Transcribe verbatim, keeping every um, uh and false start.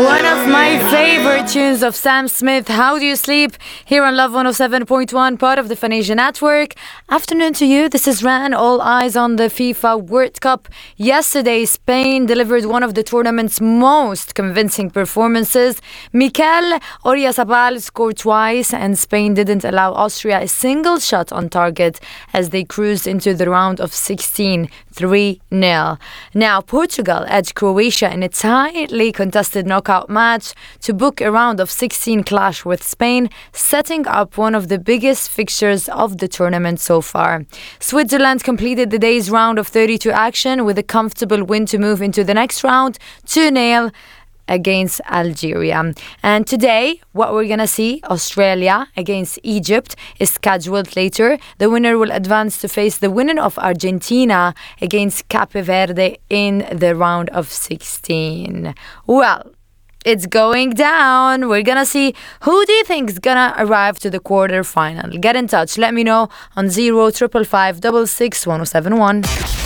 One of my favorite tunes of Sam Smith, How Do You Sleep? Here on Love one oh seven point one, part of the Fanasia Network. Afternoon to you, this is Ran. All eyes on the FIFA World Cup. Yesterday, Spain delivered one of the tournament's most convincing performances. Mikel Oyarzabal scored twice, and Spain didn't allow Austria a single shot on target as they cruised into the round of sixteen, three nil. Now, Portugal edged Croatia in a tightly contested knockout match to book a round of sixteen clash with Spain, setting up one of the biggest fixtures of the tournament so far. Switzerland completed the day's round of thirty-two action with a comfortable win to move into the next round, two nil against Algeria. And today, what we're gonna see, Australia against Egypt, is scheduled later. The winner will advance to face the winner of Argentina against Cape Verde in the round of sixteen. Well, it's going down. We're gonna see who do you think is gonna arrive to the quarter final. Get in touch. Let me know on zero triple five double six one oh seven one.